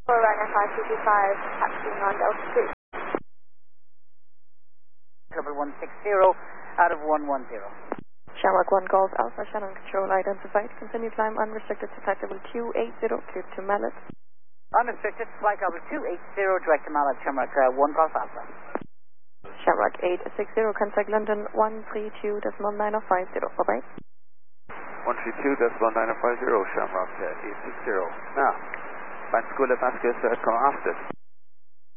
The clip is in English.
Runner 555, taxiing on Delta 2. Triple 160 out of 110. Shamrock 1 Golf Alpha, Shannon Control identified. Continue climb unrestricted to flight level 280, clear to Mallet. Unrestricted, flight level 280, direct to Mallet, Shamrock 1 Golf Alpha. Shamrock 860, contact London 132.9050, bye-bye. 132.9050, Shamrock 860. Now, find school of Vasquez, come after.